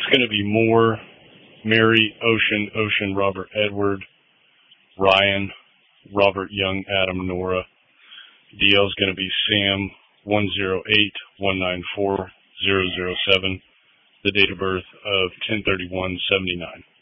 going to be Moore, Mary, Ocean, Ocean, Robert, Edward, Ryan, Robert, Young, Adam, Nora. DL is going to be Sam, 108-194-007. The date of birth of 10/31/79.